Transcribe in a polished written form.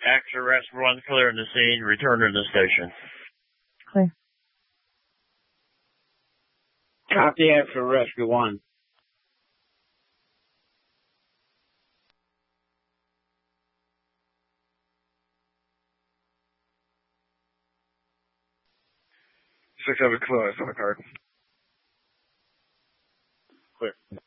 After Rescue 1, clearing the scene, return to the station. Clear. Copy after Rescue 1. Six have a close on the card. Clear.